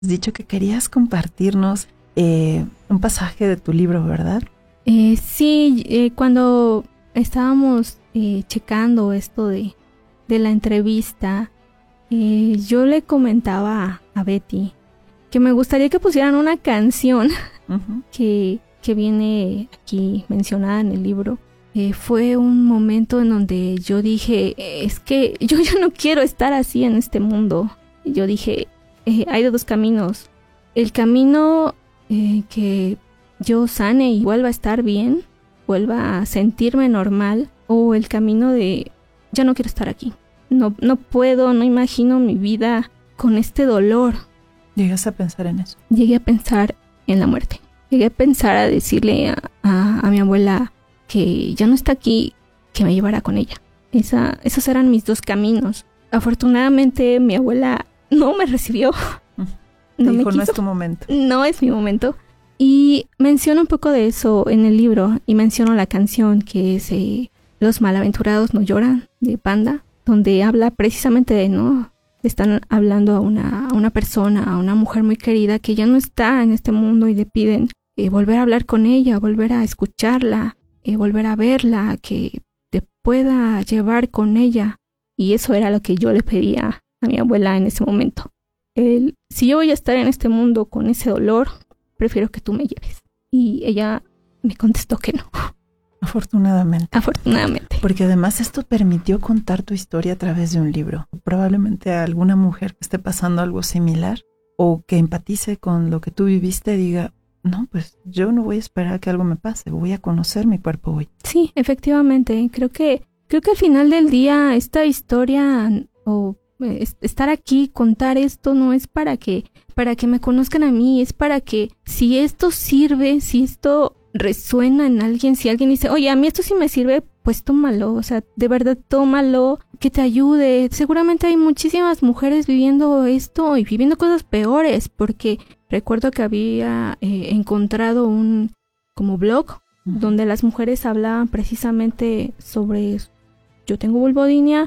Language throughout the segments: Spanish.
has dicho que querías compartirnos un pasaje de tu libro, ¿verdad? Sí, cuando estábamos checando esto de la entrevista, yo le comentaba a Betty que me gustaría que pusieran una canción que viene aquí mencionada en el libro. Fue un momento en donde yo dije, es que yo ya no quiero estar así en este mundo. Yo dije, hay de dos caminos. El camino que yo sane y vuelva a estar bien, vuelva a sentirme normal, o el camino de ya no quiero estar aquí. No puedo, no imagino mi vida con este dolor. ¿Llegas a pensar en eso? Llegué a pensar en la muerte. Llegué a pensar a decirle a mi abuela que ya no está aquí, que me llevara con ella. Esos eran mis dos caminos. Afortunadamente mi abuela no me recibió. No dijo, no es tu momento. No es mi momento. Y menciono un poco de eso en el libro, y menciono la canción que es Los malaventurados no lloran, de Panda, donde habla precisamente de, ¿no? Están hablando a una persona, a una mujer muy querida que ya no está en este mundo, y le piden volver a hablar con ella, volver a escucharla, volver a verla, que te pueda llevar con ella. Y eso era lo que yo le pedía a mi abuela en ese momento. Si yo voy a estar en este mundo con ese dolor, prefiero que tú me lleves. Y ella me contestó que no. Afortunadamente. Afortunadamente. Porque además esto permitió contar tu historia a través de un libro. Probablemente a alguna mujer que esté pasando algo similar o que empatice con lo que tú viviste diga, no, pues yo no voy a esperar a que algo me pase, voy a conocer mi cuerpo hoy. Sí, efectivamente. Creo que al final del día esta historia o estar aquí, contar esto, no es para que me conozcan a mí, es para que si esto sirve, si esto resuena en alguien, si alguien dice, oye, a mí esto sí me sirve, pues tómalo, o sea, de verdad tómalo, que te ayude. Seguramente hay muchísimas mujeres viviendo esto y viviendo cosas peores, porque recuerdo que había encontrado un como blog donde las mujeres hablaban precisamente sobre yo tengo vulvodynia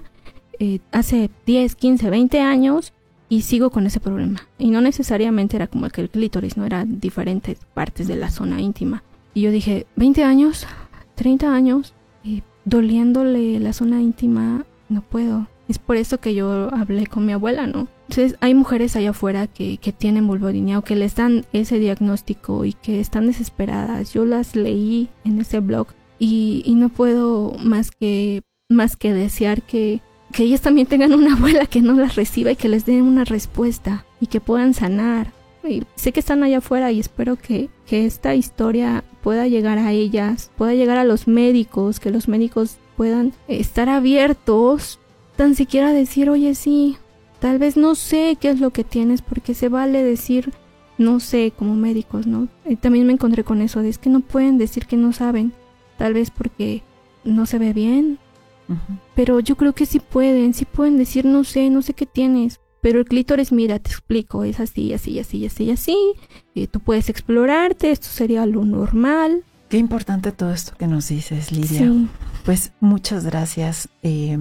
hace 10, 15, 20 años y sigo con ese problema. Y no necesariamente era como que el clítoris, no, eran diferentes partes de la zona íntima. Y yo dije, 20 años, 30 años, doliéndole la zona íntima, no puedo. Es por eso que yo hablé con mi abuela, ¿no? Entonces hay mujeres allá afuera que tienen vulvodynia o que les dan ese diagnóstico y que están desesperadas. Yo las leí en ese blog y no puedo más que desear que ellas también tengan una abuela que no las reciba y que les den una respuesta y que puedan sanar. Y sé que están allá afuera y espero que esta historia pueda llegar a ellas, pueda llegar a los médicos, que los médicos puedan estar abiertos, tan siquiera decir, oye, sí, tal vez no sé qué es lo que tienes, porque se vale decir no sé como médicos, ¿no? Y también me encontré con eso, de es que no pueden decir que no saben, tal vez porque no se ve bien, pero yo creo que sí pueden decir no sé qué tienes. Pero el clítoris, mira, te explico, es así, así, así, así, así. Tú puedes explorarte, esto sería lo normal. Qué importante todo esto que nos dices, Lidia. Sí. Pues muchas gracias. ¿Ya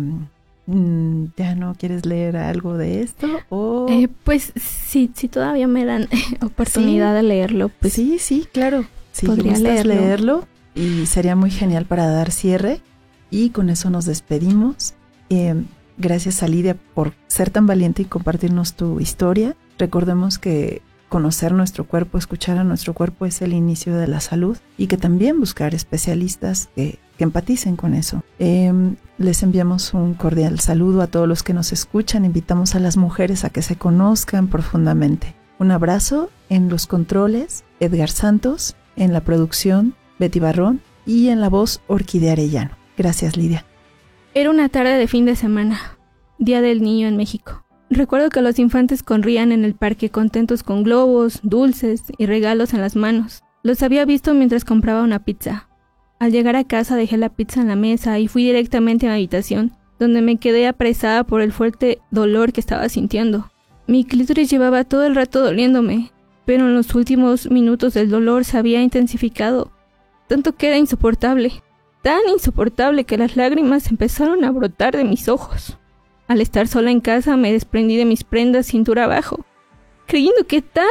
no quieres leer algo de esto? ¿O? Pues sí, si todavía me dan oportunidad de leerlo. Pues sí, claro. Si podría gustas leerlo y sería muy genial para dar cierre. Y con eso nos despedimos. Gracias a Lidia por ser tan valiente y compartirnos tu historia. Recordemos que conocer nuestro cuerpo, escuchar a nuestro cuerpo es el inicio de la salud y que también buscar especialistas que empaticen con eso. Les enviamos un cordial saludo a todos los que nos escuchan. Invitamos a las mujeres a que se conozcan profundamente. Un abrazo. En los controles, Edgar Santos. En la producción, Betty Barrón. Y en la voz, Orquídea Arellano. Gracias, Lidia. Era una tarde de fin de semana, Día del Niño en México. Recuerdo que los infantes corrían en el parque contentos con globos, dulces y regalos en las manos. Los había visto mientras compraba una pizza. Al llegar a casa dejé la pizza en la mesa y fui directamente a mi habitación, donde me quedé apresada por el fuerte dolor que estaba sintiendo. Mi clítoris llevaba todo el rato doliéndome, pero en los últimos minutos el dolor se había intensificado, tanto que era insoportable. Tan insoportable que las lágrimas empezaron a brotar de mis ojos. Al estar sola en casa me desprendí de mis prendas cintura abajo. creyendo que tal